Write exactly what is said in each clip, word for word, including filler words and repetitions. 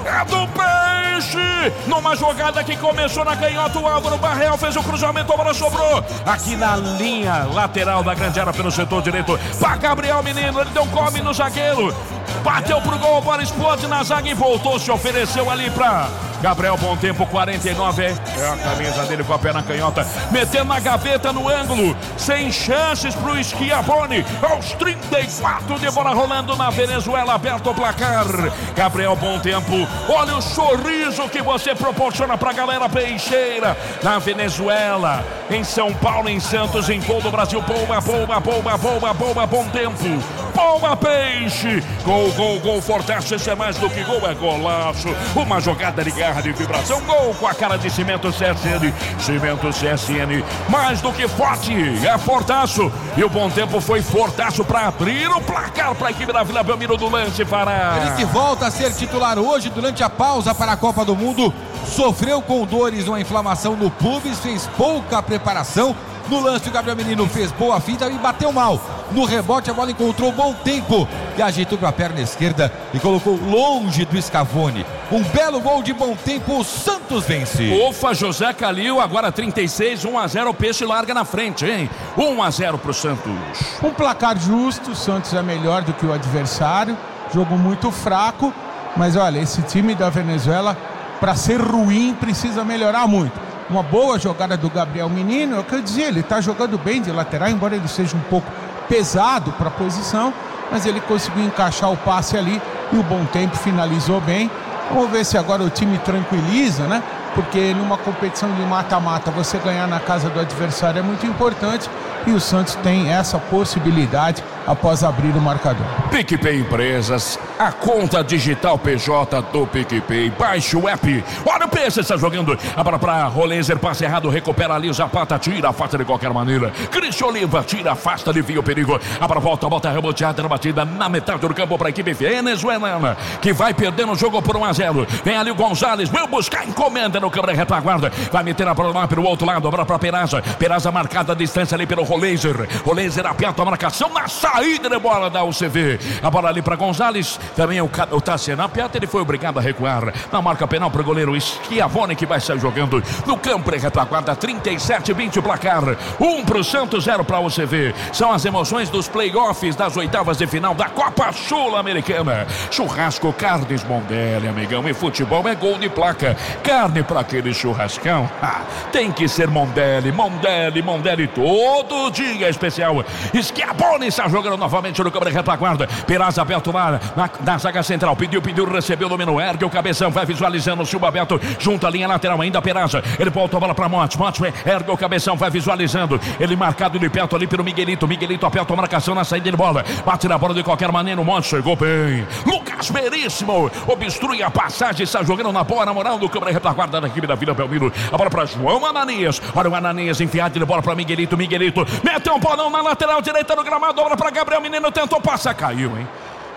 é do Peixe. Numa jogada que começou na canhota, o Álvaro Barreal fez o cruzamento, a bola sobrou aqui na linha lateral da grande área pelo setor direito. Para Gabriel Menino, ele deu um come no zagueiro. Bateu pro gol, a bola explode na zaga e voltou, se ofereceu ali pra Gabriel. Bom tempo, quarenta e nove. É a camisa dele com a perna canhota, metendo na gaveta no ângulo, sem chances pro Schiavone. Aos trinta e quatro de bola rolando na Venezuela, aberto o placar. Gabriel, bom tempo. Olha o sorriso que você proporciona pra galera peixeira na Venezuela, em São Paulo, em Santos, em todo o Brasil. Boa, boa, boa, boa, boa, bom tempo. Boa, Peixe. Gol, gol, gol, forte. Esse é mais do que gol, é golaço. Uma jogada de garra, de vibração. Gol com a cara de Cimento C S N. Cimento C S N, mais do que forte, é fortaço. E o bom tempo foi fortaço para abrir o placar para a equipe da Vila Belmiro do lance. Fará. Ele que volta a ser titular hoje durante a pausa para a Copa do Mundo. Sofreu com dores, uma inflamação no pubis, fez pouca preparação. No lance, o Gabriel Menino fez boa finta e bateu mal. No rebote, a bola encontrou bom tempo e ajeitou com a perna esquerda e colocou longe do Schiavone. Um belo gol de bom tempo, o Santos vence. Ufa, José Calil, agora trinta e seis, um a zero, o Peixe larga na frente, hein? um a zero pro Santos. Um placar justo, o Santos é melhor do que o adversário, jogo muito fraco, mas olha, esse time da Venezuela, para ser ruim, precisa melhorar muito. Uma boa jogada do Gabriel Menino, é o que eu dizia, ele está jogando bem de lateral, embora ele seja um pouco pesado para a posição, mas ele conseguiu encaixar o passe ali e o bom tempo finalizou bem. Vamos ver se agora o time tranquiliza, né? Porque numa competição de mata-mata você ganhar na casa do adversário é muito importante e o Santos tem essa possibilidade após abrir o marcador. PicPay Empresas, a conta digital P J do PicPay. Baixe o app. Olha o Peixe, está jogando a bola para Rolenzer, passe errado, recupera ali o Zapata, tira, afasta de qualquer maneira. Cristian Oliva, tira, afasta, alivia o perigo. A bola volta, volta reboteada na batida na metade do campo para a equipe venezuelana, que vai perdendo o jogo por um a zero. Vem ali o Gonzalez, vai buscar encomenda no câmera retaguarda. Vai meter a bola lá pelo outro lado, a bola para Peraza. Peraza marcada a distância ali pelo Rolenzer. Rolenzer aperta a marcação na saída de bola da U C V. A bola ali para Gonzalez. Também o, o Tassiano aperta, ele foi obrigado a recuar. Na marca penal para o goleiro Schiavone, que vai sair jogando no campo de retaguarda. trinta e sete a vinte o placar. um para o Santos, zero para a U C V. São as emoções dos playoffs das oitavas de final da Copa Sul-Americana. Churrasco Carnes Mondelli, amigão. E futebol é gol de placa. Carne para aquele churrascão. Ah, tem que ser Mondelli, Mondelli, Mondelli. Todo dia especial. Schiavone está jogando novamente no campo de retaguarda. Peraza aberto lá na, na zaga central. Pediu, pediu, recebeu, dominou. Ergue o cabeção, vai visualizando o Silva aberto. Junto à linha lateral, ainda Peraza. Ele volta a bola para Monte. Monte ergue o cabeção, vai visualizando. Ele marcado de perto ali pelo Miguelito. Miguelito aperta a marcação na saída de bola. Bate na bola de qualquer maneira. O Monte chegou bem. Lucas Veríssimo obstrui a passagem. Está jogando na boa, na moral do campo de retaguarda da equipe da Vila Belmiro. A bola para João Ananias. Olha o Ananias enfiado de bola para Miguelito. Miguelito meteu um bolão na lateral direita do gramado. A bola para Gabriel Menino. Tentou passar, caiu, hein?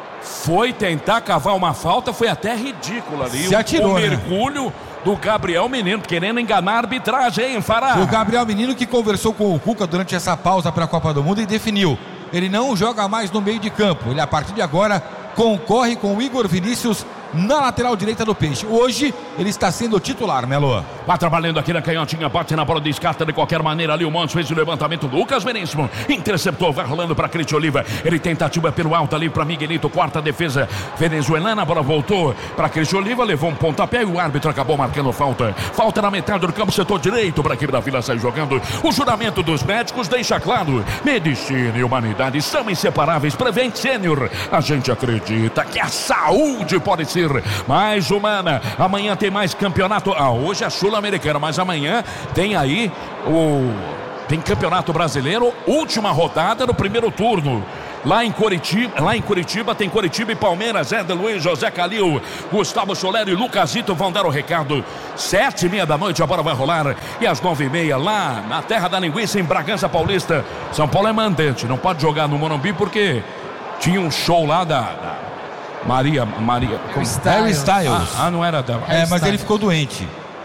Foi tentar cavar uma falta, foi até ridículo ali. Se atirou, o né? mergulho do Gabriel Menino, querendo enganar a arbitragem, hein, Fará? O Gabriel Menino que conversou com o Cuca durante essa pausa para a Copa do Mundo e definiu. Ele não joga mais no meio de campo. Ele, a partir de agora, concorre com o Igor Vinícius na lateral direita do Peixe. Hoje ele está sendo titular, Melo. Vai trabalhando aqui na canhotinha, bate na bola, descarta de qualquer maneira ali. O Montes fez o levantamento. Lucas Veríssimo interceptou, vai rolando para Cristian Oliva. Ele tentativa pelo alto ali para Miguelito, quarta a defesa venezuelana. A bola voltou para Cristian Oliva, levou um pontapé e o árbitro acabou marcando falta. Falta na metade do campo, setor direito para a equipe da Vila sair jogando. O juramento dos médicos deixa claro: medicina e humanidade são inseparáveis. Prevent Sênior, a gente acredita que a saúde pode ser mais humana. Amanhã tem mais campeonato. Ah, hoje é Sul-Americana, mas amanhã tem aí o tem campeonato brasileiro, última rodada do primeiro turno. Lá em Curitiba, lá em Curitiba tem Curitiba e Palmeiras. Éder Luiz, José Calil, Gustavo Soler e Lucasito vão dar o recado. Sete e meia da noite a bola vai rolar. E às nove e meia lá na terra da linguiça, em Bragança Paulista. São Paulo é mandante, não pode jogar no Morumbi porque tinha um show lá da, da Maria, Maria, Harry Styles. Ah, ah, não era da. É, mas ele ficou doente.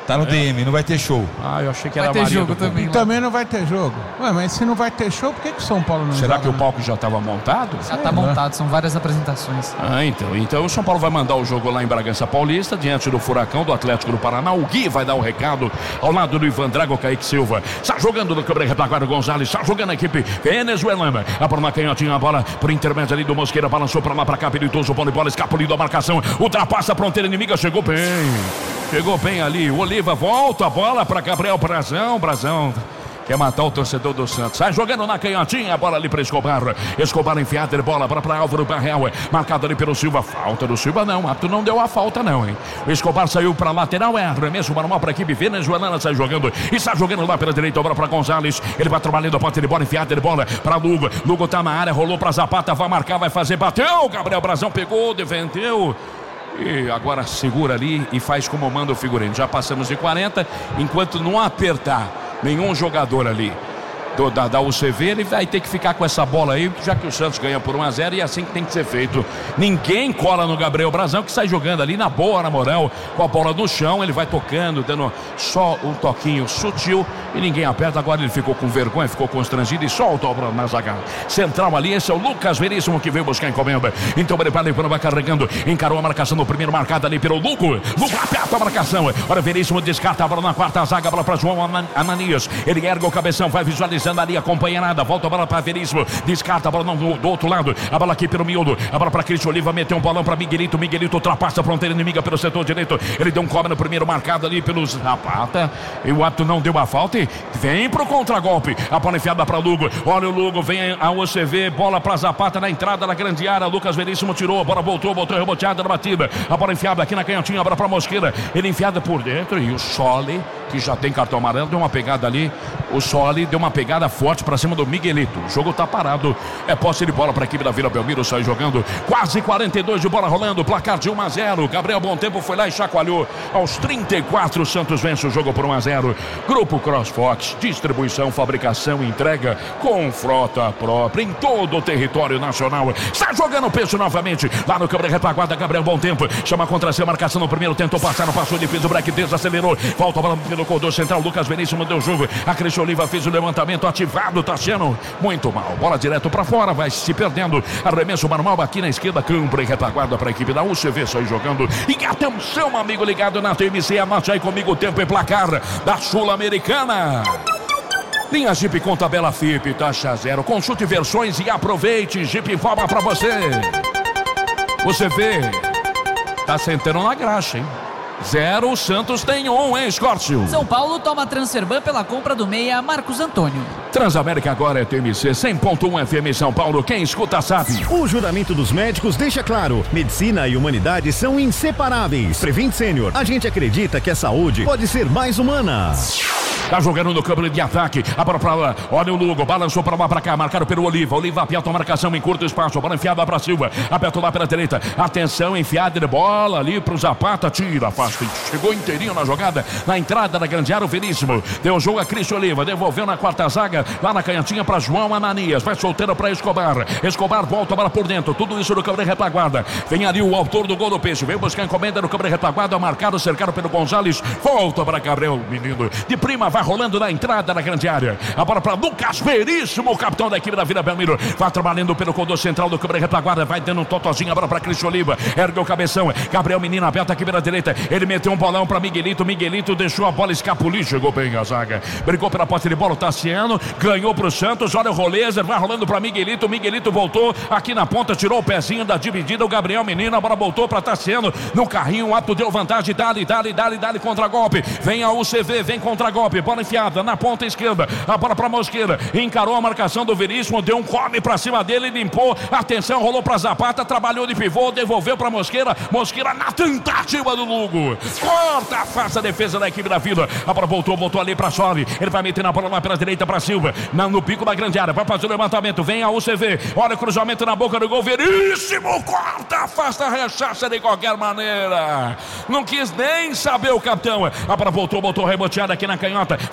Tá no é. D M, não vai ter show. Ah, eu achei que era vai ter Maria jogo também. E também não vai ter jogo. Ué, mas se não vai ter show, por que, que o São Paulo não Será joga, que o né? palco já estava montado? Já tá montado, são várias apresentações. Ah, então. Então o São Paulo vai mandar o jogo lá em Bragança Paulista, diante do Furacão, do Atlético do Paraná. O Gui vai dar o recado ao lado do Ivan Drago, Kaique Silva. Está jogando no câmera retaguarda Gonzalez, está jogando a equipe venezuelana. A bola na canhotinha, a bola por intermédio ali do Mosqueira, balançou para lá, para cá, peritoso, bola e bola, escapulindo a marcação, ultrapassa a fronteira inimiga, chegou bem. Chegou bem ali, o Oliva volta a bola para Gabriel Brazão, Brazão quer matar o torcedor do Santos. Sai jogando na canhotinha, a bola ali para Escobar. Escobar enfiada de bola para Álvaro Barrel. Marcado ali pelo Silva. Falta do Silva, não. O árbitro não deu a falta, não, hein? O Escobar saiu para lateral. É arremesso manual para a equipe venezuelana. Sai jogando. E está jogando lá pela direita. A bola para Gonzalez. Ele vai trabalhando a ponta de bola. Enfiada de bola para Lugo. Lugo tá na área. Rolou para Zapata. Vai marcar, vai fazer. Bateu. Gabriel Brazão pegou, defendeu. E agora segura ali e faz como manda o figurino. Já passamos de quarenta. Enquanto não apertar nenhum jogador ali do, da, da U C V, ele vai ter que ficar com essa bola aí, já que o Santos ganha por um a zero, e é assim que tem que ser feito. Ninguém cola no Gabriel Brazão, que sai jogando ali na boa, na moral, com a bola no chão. Ele vai tocando, dando só um toquinho sutil e ninguém aperta. Agora ele ficou com vergonha, ficou constrangido e solta a bola na zaga central ali. Esse é o Lucas Veríssimo, que veio buscar a encomenda. Então ele vai carregando, encarou a marcação no primeiro, marcado ali pelo Lugo. Lugo aperta a marcação. Olha, Veríssimo descarta a bola na quarta zaga, a bola para João Ananias. Ele ergue o cabeção, vai visualizando ali, acompanha nada, volta a bola para Veríssimo, descarta a bola não, do, do outro lado, a bola aqui pelo miúdo, a bola para Cristian Oliva, meteu um bolão para Miguelito, Miguelito ultrapassa a fronteira inimiga pelo setor direito, ele deu um cobre no primeiro, marcado ali pelos Zapata, e o árbitro não deu a falta e vem pro contragolpe, a bola enfiada para Lugo, olha o Lugo, vem a U C V, bola para Zapata na entrada da grande área, Lucas Veríssimo tirou, a bola voltou, voltou reboteada na batida, a bola enfiada aqui na canhotinha, a bola para Mosqueira, ele enfiada por dentro e o Soli, que já tem cartão amarelo, deu uma pegada ali, o Soli deu uma pegada forte para cima do Miguelito. O jogo tá parado. É posse de bola para a equipe da Vila Belmiro. Sai jogando quase quarenta e dois de bola rolando. Placar de um a zero. Gabriel Bom Tempo foi lá e chacoalhou. Aos trinta e quatro, o Santos vence o jogo por um a zero. Grupo CrossFox. Distribuição, fabricação e entrega com frota própria em todo o território nacional. Está jogando o peso novamente. Lá no câmera retaguarda, Gabriel Bom Tempo. Chama contra si a marcação no primeiro. Tentou passar, não passou. Ele fez o break, desacelerou. Volta a bola pelo corredor central. Lucas Veríssimo deu jogo. A Cristian Oliva fez o levantamento ativado. Tá sendo muito mal. Bola direto para fora, vai se perdendo. Arremesso manual aqui na esquerda. Câmara e retaguarda para a equipe da U C V. Sai jogando. E atenção, amigo ligado na T M C. Anote aí comigo o tempo e placar da Sul-Americana. Linha Jeep com tabela F I P, taxa zero. Consulte versões e aproveite. Jeep informa para você. Você vê, tá sentando na graxa, hein? Zero, o Santos tem um, hein, Escórcio? São Paulo toma Transferban pela compra do meia Marcos Antônio. Transamérica agora é T M C cem ponto um F M São Paulo. Quem escuta sabe. O juramento dos médicos deixa claro: medicina e humanidade são inseparáveis. Prevent Sênior, a gente acredita que a saúde pode ser mais humana. Tá jogando no câmbio de ataque. A bola pra lá. Olha o Lugo. Balançou pra lá, pra cá. Marcado pelo Oliva. Oliva aperta a marcação em curto espaço. A bola enfiada pra Silva. Aperta lá pela direita. Atenção, enfiada de bola ali pro Zapata. Tira, afasta. Chegou inteirinho na jogada. Na entrada da grande área, o Veríssimo. Deu jogo a Cristian Oliva. Devolveu na quarta zaga. Lá na canhotinha pra João Ananias. Vai solteiro pra Escobar. Escobar volta a bola por dentro. Tudo isso no câmbio de retaguarda. Vem ali o autor do gol do Peixe. Vem buscar a encomenda no câmbio de retaguarda. Marcado, cercado pelo Gonzalez. Volta para Gabriel, menino. De prima, vai rolando na entrada da grande área. A bola para Lucas Veríssimo, o capitão da equipe da Vila Belmiro. Vai trabalhando pelo condor central do câmera retaguarda. Vai dando um totozinho. A bola para Cristian Oliva. Ergue o cabeção. Gabriel, menino, aberta aqui pela direita. Ele meteu um bolão para Miguelito. Miguelito deixou a bola escapulir. Chegou bem a zaga. Brigou pela posse de bola. O Tassiano ganhou para o Santos. Olha o Rolezer. Vai rolando para Miguelito. Miguelito voltou aqui na ponta. Tirou o pezinho da dividida. O Gabriel, menino. A bola voltou para Tassiano. No carrinho. O árbitro deu vantagem. Dali, dali, dali, dali. Contra-golpe. Vem a U C V. Vem contra-golpe. Bola enfiada na ponta esquerda, a bola para Mosqueira, encarou a marcação do Veríssimo, deu um come para cima dele, limpou, atenção, rolou para Zapata, trabalhou de pivô, devolveu para Mosqueira, Mosqueira na tentativa do Lugo, corta, afasta a defesa da equipe da Vila, a bola voltou, voltou ali para Soli, ele vai meter na bola lá pela direita para Silva, na, no pico da grande área, vai fazer o levantamento, vem a U C V, olha o cruzamento na boca do gol, Veríssimo, corta, afasta, rechaça de qualquer maneira, não quis nem saber o capitão, a bola voltou, voltou reboteada aqui na canhota,